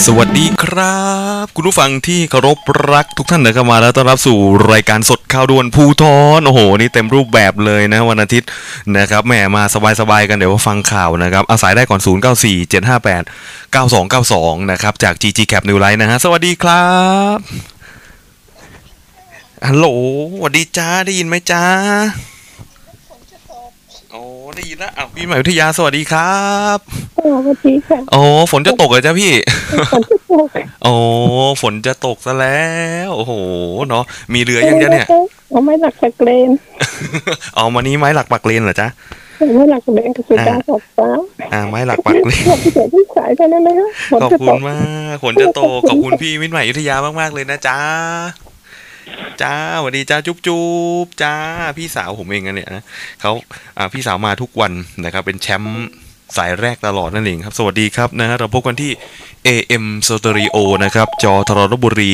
สวัสดีครับคุณผู้ฟังที่เคารพรักทุกท่านนะครับมาแล้วต้อนรับสู่รายการสดข่าวด่วนภูธรโอ้โหนี่เต็มรูปแบบเลยนะวันอาทิตย์นะครับแหมมาสบายๆกันเดี๋ยวฟังข่าวนะครับอาศัยได้ก่อน0947589292นะครับจาก GG Cap New Life นะฮะสวัสดีครับฮัลโหลสวัสดีจ้าได้ยินไหมจ้าโอ้ได้ยินแล้วพี่ใหม่วิทยาสวัสดีครับสวัสดีค่ะโอ้ฝนจะตกเลยจ้าพี่ฝนจะตกโอ้ฝนจะตกซะแล้วโอ้โหเนาะมีเรือยังจ๊ะเนี่ยเอาไม้หลักปักเลนเอามานี้ไม้หลักปักเลนเหรอจ๊ะไม้หลักปักเลนกับสุดาขอบฟ้าไม้หลักปักเลนขอบคุณที่สายกันได้ไหมคะขอบคุณมากฝนจะตกขอบคุณพี่มิตรใหม่อยุธยามากๆเลยนะจ๊ะจ้าสวัสดีจ้าจุ๊บจุ๊บจ้าพี่สาวผมเองนะเนี่ยนะเขาพี่สาวมาทุกวันนะครับเป็นแชมป์สายแรกตลอดนั่นเองครับสวัสดีครับนะฮะเราพบกันที่ AM Stereo นะครับจอทรลบุรี